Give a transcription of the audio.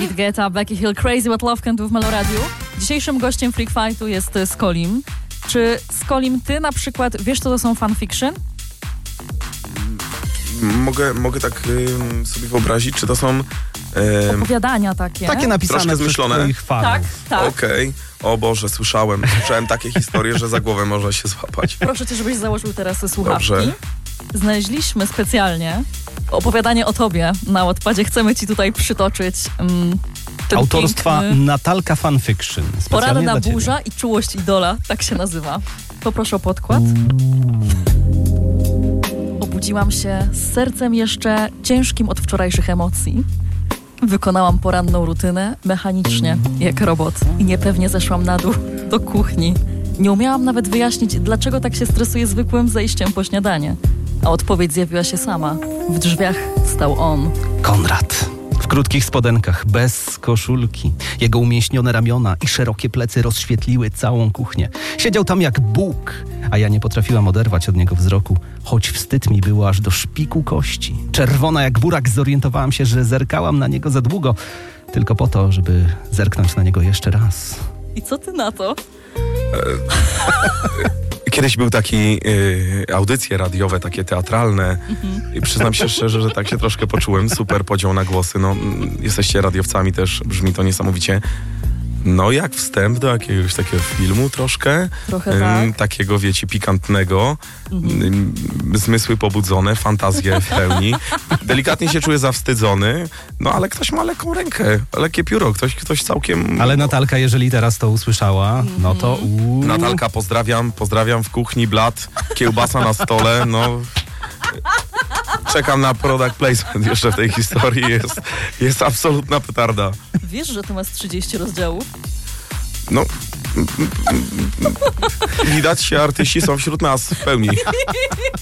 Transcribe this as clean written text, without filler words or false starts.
David Guetta, Becky Hill, Crazy What Love Can Do w Meloradiu. Dzisiejszym gościem Freak Fightu jest Skolim. Czy Skolim, ty na przykład wiesz, co to są fanfiction? Mogę tak sobie wyobrazić, czy to są... Opowiadania takie. Takie napisane troszkę przez zmyślone. twoich fanów. Tak. Okej. O Boże, słyszałem takie historie, że za głowę można się złapać. Proszę cię, żebyś założył teraz słuchawki. Dobrze. Znaleźliśmy specjalnie opowiadanie o tobie na Wattpadzie. Chcemy ci tutaj przytoczyć ten Autorstwa piękny... Natalka Fanfiction. Specjalnie Poranna dla ciebie. burza i czułość idola, tak się nazywa. Poproszę o podkład. Obudziłam się z sercem jeszcze ciężkim od wczorajszych emocji. Wykonałam poranną rutynę mechanicznie, jak robot i niepewnie zeszłam na dół do kuchni. Nie umiałam nawet wyjaśnić, dlaczego tak się stresuję zwykłym zejściem po śniadanie. A odpowiedź zjawiła się sama. W drzwiach stał on. Konrad. W krótkich spodenkach, bez koszulki. Jego umięśnione ramiona i szerokie plecy rozświetliły całą kuchnię. Siedział tam jak Bóg, a ja nie potrafiłam oderwać od niego wzroku, choć wstyd mi było aż do szpiku kości. Czerwona jak burak zorientowałam się, że zerkałam na niego za długo, tylko po to, żeby zerknąć na niego jeszcze raz. I co ty na to? Kiedyś był taki audycje radiowe, takie teatralne. I przyznam się szczerze, że tak się troszkę poczułem. Super podział na głosy. No, jesteście radiowcami też, brzmi to niesamowicie. No jak wstęp do jakiegoś takiego filmu troszkę. Trochę tak. Takiego, wiecie, pikantnego. Zmysły pobudzone, fantazje w pełni. Delikatnie się czuję zawstydzony. No ale ktoś ma lekką rękę, lekkie pióro. Ktoś całkiem... Ale Natalka, jeżeli teraz to usłyszała, no to... Natalka, pozdrawiam w kuchni, blat, kiełbasa na stole, no... Czekam na product placement jeszcze w tej historii, jest absolutna petarda. Wiesz, że to masz 30 rozdziałów? No, widać się, artyści są wśród nas w pełni.